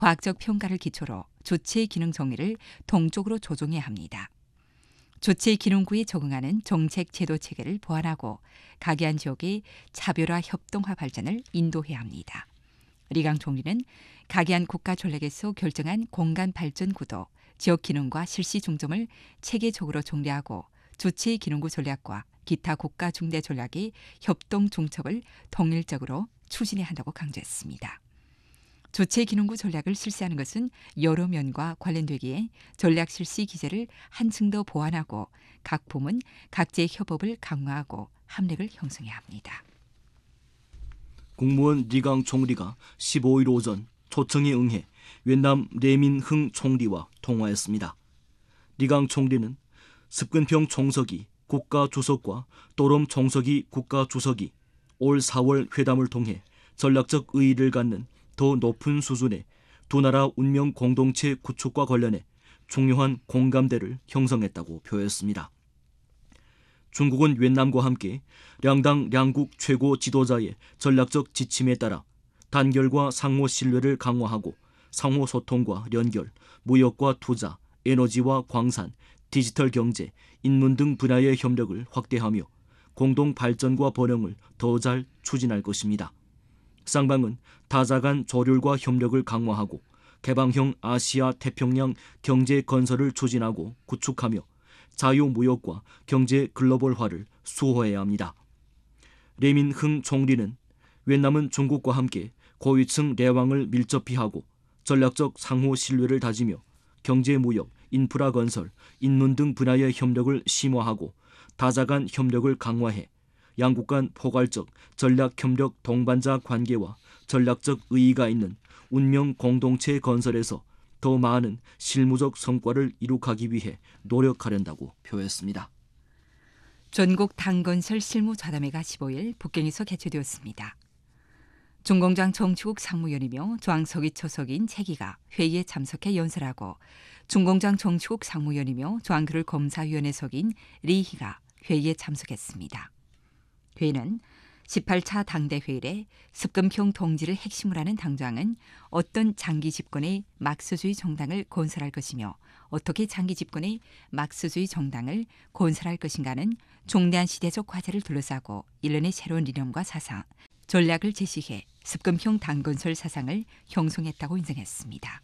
과학적 평가를 기초로 주체의 기능 정의를 동적으로 조정해야 합니다. 주체의 기능구에 적응하는 정책 제도 체계를 보완하고 각이한 지역의 차별화 협동화 발전을 인도해야 합니다. 리강 총리는 각이한 국가 전략에서 결정한 공간 발전 구도, 지역 기능과 실시 중점을 체계적으로 정리하고 주체의 기능구 전략과 기타 국가 중대 전략의 협동 중첩을 통일적으로 추진해야 한다고 강조했습니다. 주체 기능구 전략을 실시하는 것은 여러 면과 관련되기에 전략 실시 기제를 한층 더 보완하고 각 부문, 각지의 협업을 강화하고 합력을 형성해야 합니다. 국무원 리강 총리가 15일 오전 초청에 응해越南 레민흥 총리와 통화했습니다. 리강 총리는 습근평 총석이 국가주석과 또롬 총석이 국가주석이 올 4월 회담을 통해 전략적 의의를 갖는 더 높은 수준의 두 나라 운명 공동체 구축과 관련해 중요한 공감대를 형성했다고 표했습니다. 중국은越南과 함께 량당 량국 최고 지도자의 전략적 지침에 따라 단결과 상호 신뢰를 강화하고 상호 소통과 연결, 무역과 투자, 에너지와 광산, 디지털 경제, 인문 등 분야의 협력을 확대하며 공동 발전과 번영을 더 잘 추진할 것입니다. 쌍방은 다자 간 조율과 협력을 강화하고 개방형 아시아 태평양 경제 건설을 추진하고 구축하며 자유무역과 경제 글로벌화를 수호해야 합니다. 레민흥 총리는越南은 중국과 함께 고위층 내왕을 밀접히 하고 전략적 상호 신뢰를 다지며 경제무역, 인프라 건설, 인문 등 분야의 협력을 심화하고 다자 간 협력을 강화해 양국 간 포괄적 전략협력 동반자 관계와 전략적 의의가 있는 운명 공동체 건설에서 더 많은 실무적 성과를 이룩하기 위해 노력하련다고 표했습니다. 전국 당건설 실무자담회가 15일 북경에서 개최되었습니다. 중공장 정치국 상무위원이며 조항석이 초석인 최기가 회의에 참석해 연설하고 중공장 정치국 상무위원이며 조항교를 검사위원회 석인 리희가 회의에 참석했습니다. 회의는 18차 당대회의에 습금평 동지를 핵심으로 하는 당장은 어떤 장기 집권의 막스주의 정당을 건설할 것이며 어떻게 장기 집권의 막스주의 정당을 건설할 것인가는 중대한 시대적 과제를 둘러싸고 일련의 새로운 이념과 사상, 전략을 제시해 습금평 당건설 사상을 형성했다고 인정했습니다.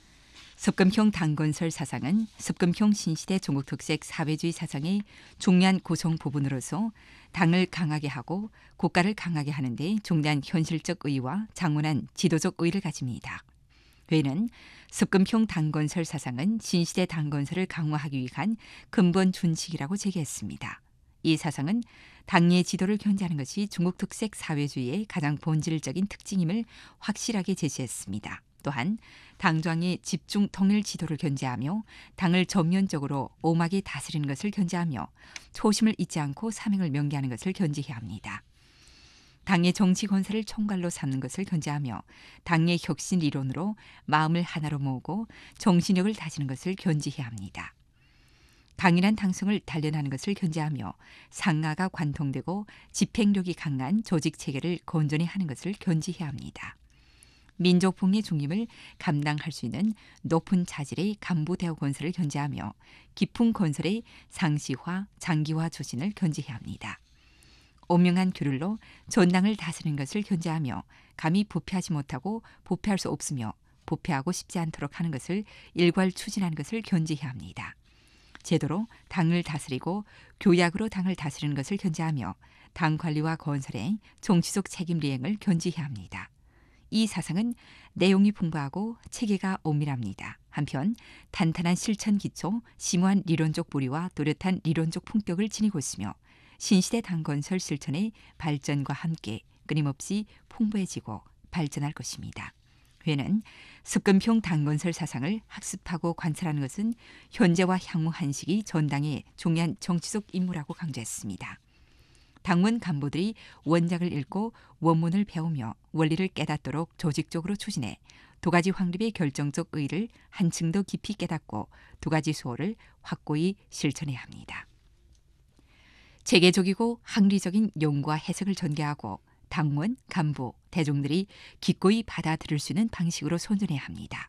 습금평 당건설 사상은 습금평 신시대 중국 특색 사회주의 사상의 중요한 구성 부분으로서 당을 강하게 하고 국가를 강하게 하는 데 중대한 현실적 의의와 장훈한 지도적 의의를 가집니다. 회의는 습금평 당건설 사상은 신시대 당건설을 강화하기 위한 근본 준칙이라고 제기했습니다. 이 사상은 당의 지도를 견제하는 것이 중국 특색 사회주의의 가장 본질적인 특징임을 확실하게 제시했습니다. 또한 당정의 집중 통일 지도를 견제하며 당을 전면적으로 엄하게 다스리는 것을 견제하며 초심을 잊지 않고 사명을 명기하는 것을 견제해야 합니다. 당의 정치 건설을 총괄로 삼는 것을 견제하며 당의 혁신 이론으로 마음을 하나로 모으고 정신력을 다지는 것을 견제해야 합니다. 강인한 당성을 단련하는 것을 견제하며 상하가 관통되고 집행력이 강한 조직체계를 건전히 하는 것을 견제해야 합니다. 민족붕의 중림을 감당할 수 있는 높은 자질의 간부대학 건설을 견제하며 깊은 건설의 상시화, 장기화 추진을 견제해야 합니다. 오명한 규율로 전당을 다스리는 것을 견제하며 감히 부패하지 못하고 부패할 수 없으며 부패하고 싶지 않도록 하는 것을 일괄 추진하는 것을 견제해야 합니다. 제도로 당을 다스리고 교약으로 당을 다스리는 것을 견제하며 당 관리와 건설의 정치적 책임 리행을 견제해야 합니다. 이 사상은 내용이 풍부하고 체계가 엄밀합니다. 한편 탄탄한 실천 기초, 심오한 리론적 뿌리와 뚜렷한 리론적 품격을 지니고 있으며 신시대 당 건설 실천의 발전과 함께 끊임없이 풍부해지고 발전할 것입니다. 회는 습금평 당건설 사상을 학습하고 관찰하는 것은 현재와 향후 한식이 전당의 중요한 정치적 임무라고 강조했습니다. 당원 간부들이 원작을 읽고 원문을 배우며 원리를 깨닫도록 조직적으로 추진해 두 가지 확립의 결정적 의의를 한층 더 깊이 깨닫고 두 가지 수호를 확고히 실천해야 합니다. 체계적이고 합리적인 용과 해석을 전개하고 당원, 간부, 대중들이 기꺼이 받아들일 수 있는 방식으로 선전해야 합니다.